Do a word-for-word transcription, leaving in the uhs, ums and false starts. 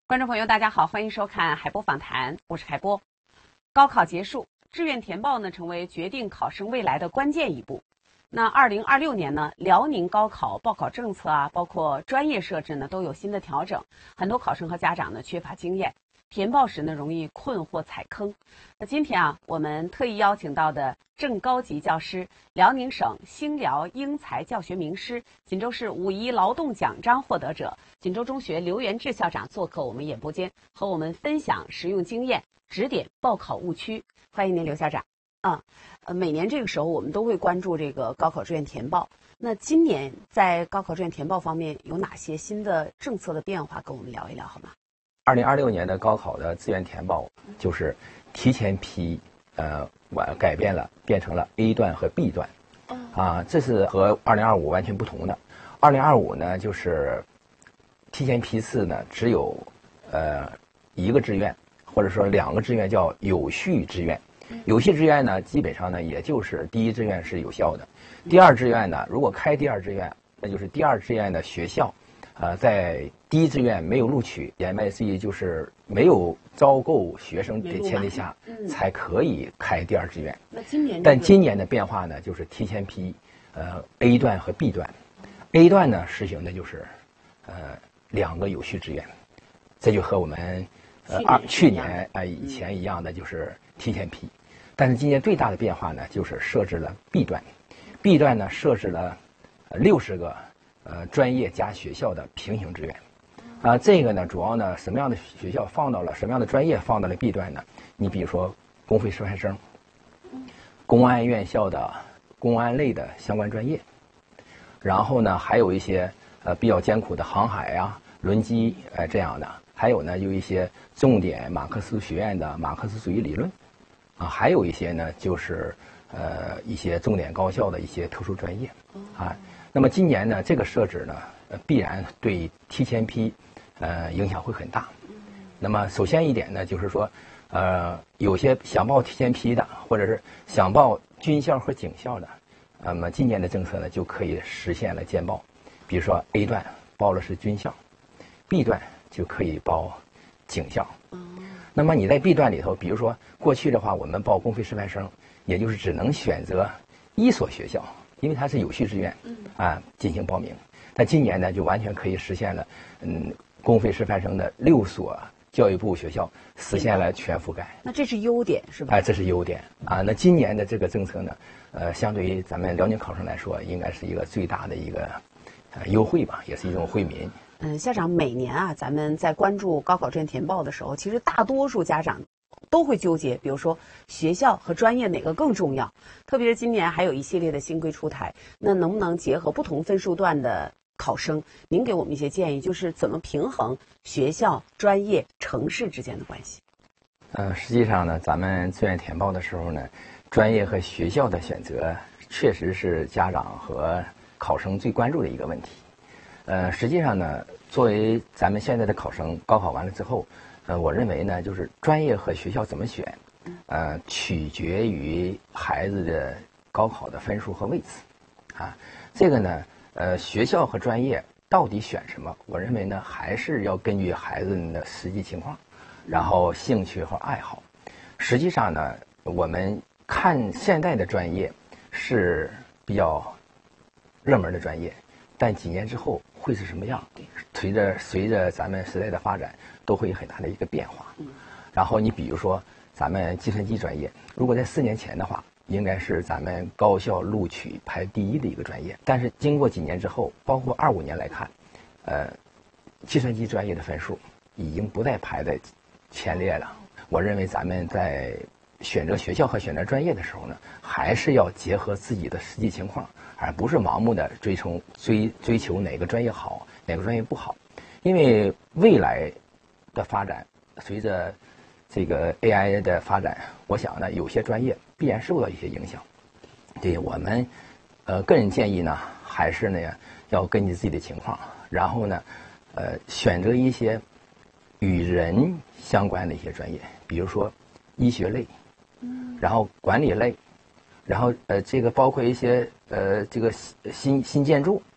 观众朋友，大家好，欢迎收看海波访谈，我是海波。高考结束，志愿填报呢成为决定考生未来的关键一步。那二零二六年呢，辽宁高考报考政策啊，包括专业设置呢都有新的调整，很多考生和家长呢缺乏经验，填报时呢容易困惑踩坑。那今天啊，我们特意邀请到的正高级教师、辽宁省兴辽英才教学名师、锦州市五一劳动奖章获得者、锦州中学刘元志校长做客我们演播间，和我们分享实用经验，指点报考误区。欢迎您，刘校长。啊，呃，每年这个时候我们都会关注这个高考志愿填报。那今年在高考志愿填报方面有哪些新的政策的变化？跟我们聊一聊好吗？ 二零二六年的高考的志愿填报就是提前批，呃，完改变了，变成了 A 段和 B 段，啊，这是和二零二五完全不同的。二零二五呢，就是提前批次呢，只有呃一个志愿，或者说两个志愿叫有序志愿。有序志愿呢，基本上呢，也就是第一志愿是有效的，第二志愿呢，如果开第二志愿，那就是第二志愿的学校，呃，在第一志愿没有录取，也类似于就是没有招够学生的前提下， 嗯、 才可以开第二志愿。 那今年、这个， 但今年的变化呢，就是提前批，呃 A 段和 B 段。A 段呢实行的就是呃两个有序志愿，这就和我们呃二去年啊、呃、以前一样的，就是提前批。但是今年最大的变化呢，就是设置了 B 段 ，B 段呢设置了六十个呃专业加学校的平行志愿，啊、呃，这个呢主要呢什么样的学校放到了什么样的专业放到了 B 段呢？你比如说公费师范生，公安院校的公安类的相关专业，然后呢还有一些呃比较艰苦的航海呀、轮机呃这样的，还有呢有一些重点马克思学院的马克思主义理论。啊，还有一些呢，就是呃一些重点高校的一些特殊专业，啊，那么今年呢，这个设置呢，呃，必然对提前批，呃，影响会很大。那么首先一点呢，就是说，呃，有些想报提前批的，或者是想报军校和警校的，那么今年的政策呢，就可以实现了兼报。比如说 A 段报的是军校 ，B 段就可以报警校。那么你在 B 段里头，比如说过去的话，我们报公费师范生，也就是只能选择一所学校，因为它是有序志愿，啊进行报名。但今年呢，就完全可以实现了，嗯，公费师范生的六所教育部学校实现了全覆盖。 那这是优点是吧？ 哎，这是优点啊。那今年的这个政策呢，呃，相对于咱们辽宁考生来说，应该是一个最大的一个呃优惠吧，也是一种惠民。 嗯，校长，每年啊，咱们在关注高考志愿填报的时候，其实大多数家长都会纠结，比如说学校和专业哪个更重要。特别是今年还有一系列的新规出台，那能不能结合不同分数段的考生，您给我们一些建议，就是怎么平衡学校、专业、城市之间的关系？ 呃，实际上呢，咱们志愿填报的时候呢，专业和学校的选择确实是家长和考生最关注的一个问题。呃，实际上呢，作为咱们现在的考生，高考完了之后，呃，我认为呢，就是专业和学校怎么选，呃，取决于孩子的高考的分数和位置，啊，这个呢，呃，学校和专业到底选什么？我认为呢，还是要根据孩子的实际情况，然后兴趣和爱好。实际上呢，我们看现在的专业是比较热门的专业。但几年之后会是什么样？随着随着咱们时代的发展，都会有很大的一个变化。然后你比如说咱们计算机专业，如果在四年前的话，应该是咱们高校录取排第一的一个专业。但是经过几年之后，包括二五年来看，呃，计算机专业的分数已经不再排在前列了。我认为咱们在选择学校和选择专业的时候呢，还是要结合自己的实际情况。而不是盲目的追求追追求哪个专业好，哪个专业不好，因为未来的发展，随着这个 A I 的发展，我想呢，有些专业必然受到一些影响。对我们，呃，个人建议呢，还是呢要根据自己的情况，然后呢，呃，选择一些与人相关的一些专业，比如说医学类，然后管理类。然后呃，这个包括一些呃，这个新新建筑